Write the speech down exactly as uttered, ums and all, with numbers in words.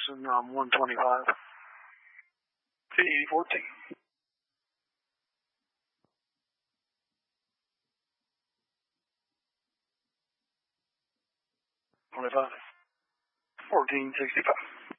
Jackson, um, one twenty-five. T eighty fourteen. twenty-five. fourteen sixty-five.